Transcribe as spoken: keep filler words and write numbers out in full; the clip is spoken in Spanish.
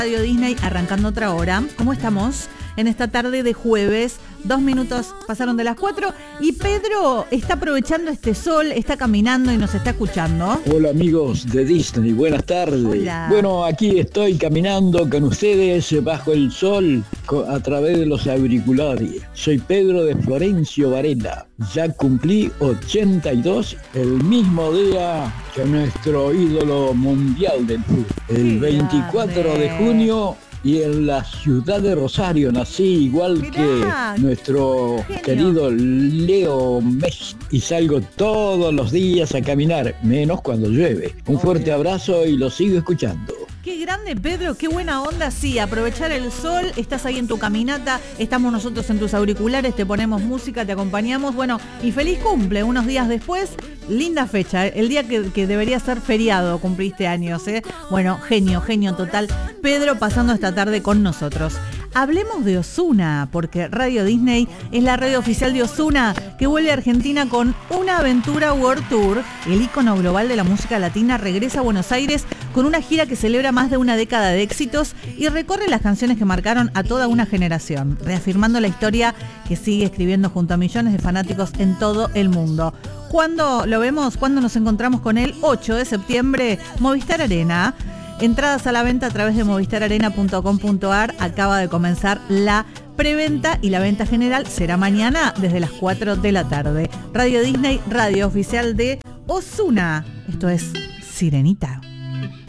Radio Disney, arrancando otra hora. ¿Cómo estamos? En esta tarde de jueves, dos minutos pasaron de las cuatro y Pedro está aprovechando este sol, está caminando y nos está escuchando. Hola amigos de Disney, buenas tardes. Hola. Bueno, aquí estoy caminando con ustedes bajo el sol a través de los auriculares. Soy Pedro de Florencio Varela. Ya cumplí ochenta y dos, el mismo día que nuestro ídolo mundial del fútbol. El veinticuatro de junio. Y en la ciudad de Rosario nací, igual Mirá, que nuestro genio. querido Leo Messi. Y salgo todos los días a caminar, menos cuando llueve. Un fuerte abrazo y lo sigo escuchando. Qué grande, Pedro, qué buena onda, sí, aprovechar el sol, estás ahí en tu caminata, estamos nosotros en tus auriculares, te ponemos música, te acompañamos, bueno, y feliz cumple, unos días después, linda fecha, el día que, que debería ser feriado, cumpliste años, ¿eh? Bueno, genio, genio total, Pedro pasando esta tarde con nosotros. Hablemos de Ozuna, porque Radio Disney es la radio oficial de Ozuna, que vuelve a Argentina con una aventura World Tour. El ícono global de la música latina regresa a Buenos Aires con una gira que celebra más de una década de éxitos y recorre las canciones que marcaron a toda una generación, reafirmando la historia que sigue escribiendo junto a millones de fanáticos en todo el mundo. ¿Cuándo lo vemos? ¿Cuándo nos encontramos con él? ocho de septiembre, Movistar Arena. Entradas a la venta a través de movistar arena punto com punto a r. Acaba de comenzar la preventa y la venta general será mañana desde las cuatro de la tarde. Radio Disney, radio oficial de Ozuna. Esto es Sirenita.